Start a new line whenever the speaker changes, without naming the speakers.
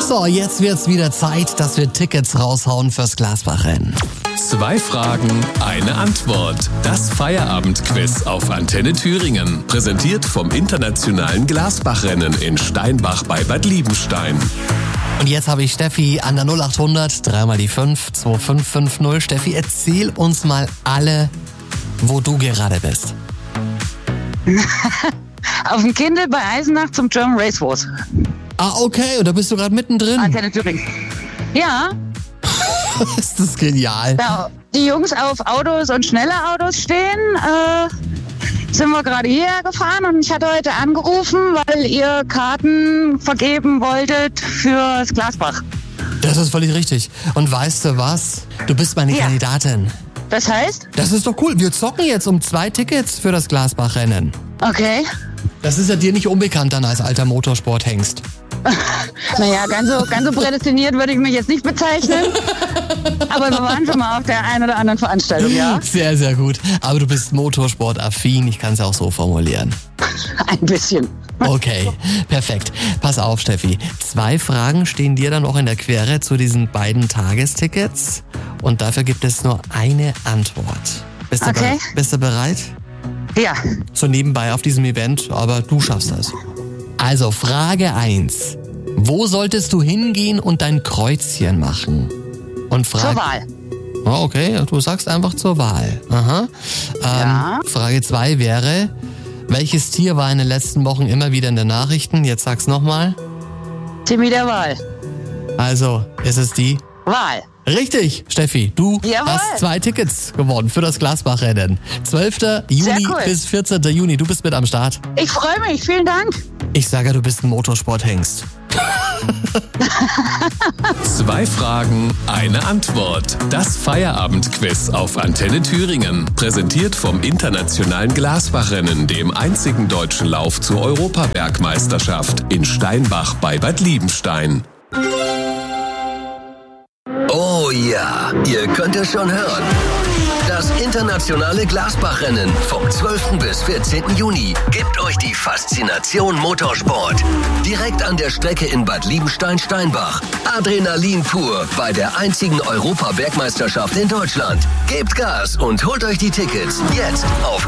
So, jetzt wird's wieder Zeit, dass wir Tickets raushauen fürs Glasbach-Rennen.
2 Fragen, eine Antwort. Das Feierabendquiz auf Antenne Thüringen. Präsentiert vom internationalen Glasbach-Rennen in Steinbach bei Bad Liebenstein.
Und jetzt habe ich Steffi an der 0800 3 mal die 5 2550. Steffi, erzähl uns mal alle, wo du gerade bist.
Auf dem Kindl bei Eisenach zum German Racewars.
Ah, okay, und da bist du gerade mittendrin.
Antenne Thüringen. Ja,
Ist das genial.
da die Jungs auf Autos und schnelle Autos stehen, sind wir gerade hierher gefahren und ich hatte heute angerufen, weil ihr Karten vergeben wolltet fürs Glasbach.
Das ist völlig richtig. Und weißt du was? Du bist meine
Ja.
Kandidatin.
Das heißt?
Das ist doch cool. Wir zocken jetzt um 2 Tickets für das Glasbach-Rennen.
Okay.
Das ist ja dir nicht unbekannt dann als alter Motorsporthengst.
Naja, ganz so prädestiniert würde ich mich jetzt nicht bezeichnen. Aber wir waren schon mal auf der einen oder anderen Veranstaltung, ja?
Sehr, sehr gut. Aber du bist motorsportaffin. Ich kann es auch so formulieren.
Ein bisschen.
Okay, perfekt. Pass auf, Steffi. 2 Fragen stehen dir dann auch in der Quere zu diesen beiden Tagestickets. Und dafür gibt es nur eine Antwort. Bist du,
Okay.
bist du bereit?
Ja.
So nebenbei auf diesem Event, aber du schaffst das. Also, Frage 1. Wo solltest du hingehen und dein Kreuzchen machen? Und
Zur Wahl.
Oh, okay, du sagst einfach zur Wahl. Aha.
Ja.
Frage 2 wäre, welches Tier war in den letzten Wochen immer wieder in den Nachrichten? Jetzt sag's nochmal.
Timmy der Wahl.
Also, ist es die?
Wahl.
Richtig, Steffi, du
Jawohl.
hast 2 Tickets gewonnen für das Glasbach-Rennen. 12. Juni
cool.
bis 14. Juni, du bist mit am Start.
Ich freue mich. Vielen Dank.
Ich sage, du bist ein Motorsporthengst.
2 Fragen, eine Antwort. Das Feierabendquiz auf Antenne Thüringen. Präsentiert vom internationalen Glasbach-Rennen, dem einzigen deutschen Lauf zur Europabergmeisterschaft in Steinbach bei Bad Liebenstein.
Oh ja, ihr könnt es schon hören. Das internationale Glasbach-Rennen vom 12. bis 14. Juni gibt euch die Faszination Motorsport. Direkt an der Strecke in Bad Liebenstein-Steinbach. Adrenalin pur bei der einzigen Europabergmeisterschaft in Deutschland. Gebt Gas und holt euch die Tickets jetzt auf